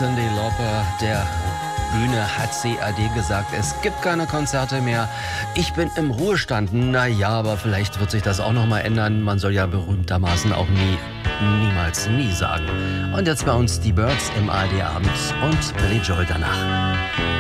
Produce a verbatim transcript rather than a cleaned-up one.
Cyndi Lauper, der Bühne hat C A D gesagt, es gibt keine Konzerte mehr. Ich bin im Ruhestand. Naja, aber vielleicht wird sich das auch noch mal ändern. Man soll ja berühmtermaßen auch nie, niemals nie sagen. Und jetzt bei uns die Byrds im A R D Abend und Billy Joel danach.